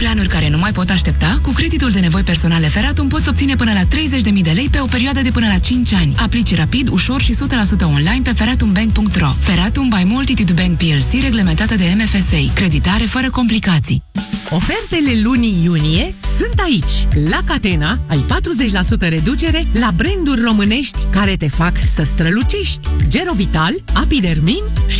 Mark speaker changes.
Speaker 1: planuri care nu mai pot aștepta? Cu creditul de nevoi personale Feratum poți obține până la 30.000 de lei pe o perioadă de până la 5 ani. Aplici rapid, ușor și 100% online pe feratumbank.ro. Feratum by Multitude Bank PLC, reglementată de MFSA. Creditare fără complicații.
Speaker 2: Ofertele lunii iunie sunt aici. La Catena ai 40% reducere la branduri românești care te fac să strălucești. Gerovital, Apidermin și